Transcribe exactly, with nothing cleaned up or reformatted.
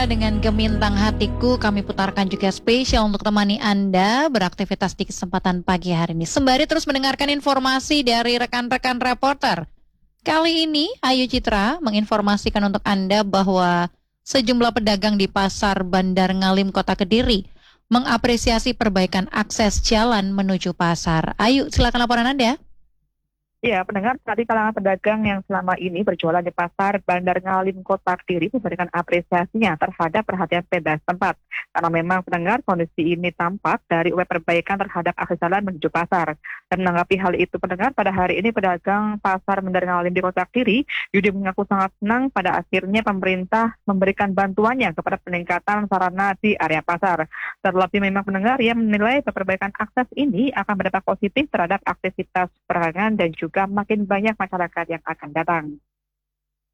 Dengan Gemintang Hatiku, kami putarkan juga spesial untuk temani Anda beraktivitas di kesempatan pagi hari ini. Sembari terus mendengarkan informasi dari rekan-rekan reporter. Kali ini, Ayu Citra menginformasikan untuk Anda bahwa sejumlah pedagang di Pasar Bandar Ngalim, Kota Kediri mengapresiasi perbaikan akses jalan menuju pasar. Ayu, silakan laporan Anda. Ya, pendengar, tadi kalangan pedagang yang selama ini berjualan di pasar Bandar Ngalim Kota Kediri memberikan apresiasinya terhadap perhatian Pemda setempat. Karena memang pendengar kondisi ini tampak dari upaya perbaikan terhadap akses jalan menuju pasar. Dan menanggapi hal itu pendengar, pada hari ini pedagang pasar Bandar Ngalim di Kota Kediri, Yudi mengaku sangat senang pada akhirnya pemerintah memberikan bantuannya kepada peningkatan sarana di area pasar. Terlebih memang pendengar yang menilai perbaikan akses ini akan berdampak positif terhadap aktivitas perdagangan dan juga makin banyak masyarakat yang akan datang.